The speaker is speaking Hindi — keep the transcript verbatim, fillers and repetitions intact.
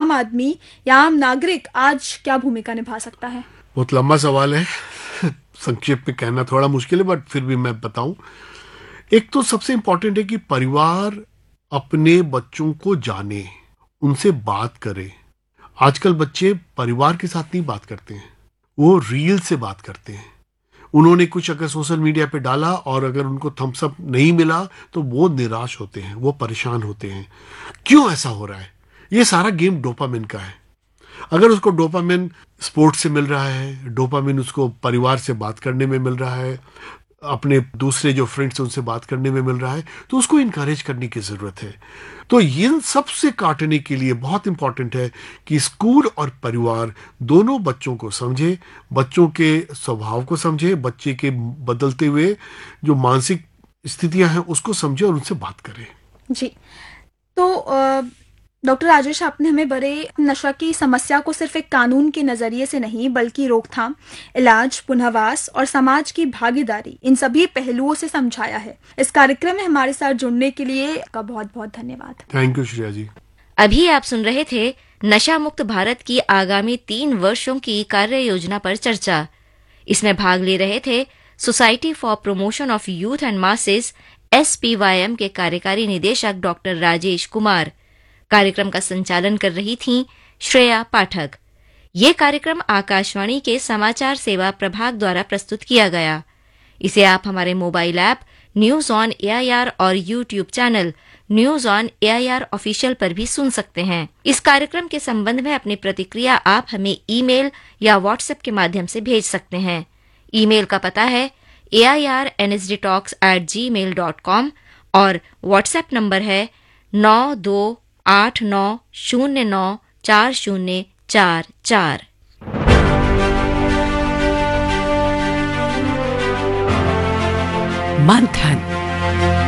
आम आदमी या आम नागरिक आज क्या भूमिका निभा सकता है? बहुत लंबा सवाल है संक्षेप में कहना थोड़ा मुश्किल है, बट फिर भी मैं बताऊं। एक तो सबसे इंपॉर्टेंट है कि परिवार अपने बच्चों को जाने, उनसे बात करे। आजकल बच्चे परिवार के साथ नहीं बात करते हैं, वो रील से बात करते हैं। उन्होंने कुछ अगर सोशल मीडिया पे डाला और अगर उनको थम्स अप नहीं मिला तो वो निराश होते हैं, वो परेशान होते हैं। क्यों ऐसा हो रहा है? ये सारा गेम डोपामिन का है। अगर उसको डोपामिन स्पोर्ट्स से मिल रहा है, डोपामिन उसको परिवार से बात करने में मिल रहा है, अपने दूसरे जो फ्रेंड्स उनसे बात करने में मिल रहा है, तो उसको इनकरेज करने की ज़रूरत है। तो ये सबसे काटने के लिए बहुत इंपॉर्टेंट है कि स्कूल और परिवार दोनों बच्चों को समझे, बच्चों के स्वभाव को समझे, बच्चे के बदलते हुए जो मानसिक स्थितियां हैं उसको समझे और उनसे बात करें। जी, तो अ, डॉक्टर राजेश, आपने हमें बड़े नशा की समस्या को सिर्फ एक कानून के नज़रिए से नहीं बल्कि रोकथाम, इलाज, पुनर्वास और समाज की भागीदारी, इन सभी पहलुओं से समझाया है। इस कार्यक्रम में हमारे साथ जुड़ने के लिए आपका बहुत बहुत धन्यवाद। थैंक यू श्रेया जी। अभी आप सुन रहे थे नशा मुक्त भारत की आगामी तीन वर्षों की कार्य योजना पर चर्चा। इसमें भाग ले रहे थे society for promotion of youth and masses S P Y M के कार्यकारी निदेशक डॉक्टर राजेश कुमार। कार्यक्रम का संचालन कर रही थीं श्रेया पाठक। ये कार्यक्रम आकाशवाणी के समाचार सेवा प्रभाग द्वारा प्रस्तुत किया गया। इसे आप हमारे mobile app news on A I R और YouTube channel news on A I R official पर भी सुन सकते हैं। इस कार्यक्रम के संबंध में अपनी प्रतिक्रिया आप हमें ईमेल या व्हाट्सएप के माध्यम से भेज सकते हैं। ईमेल का पता है ए I R N S D talks eight ji mail dot com और व्हाट्सएप नंबर है नौ दो आठ नौ शून्य नौ चार शून्य चार चार। मंथन।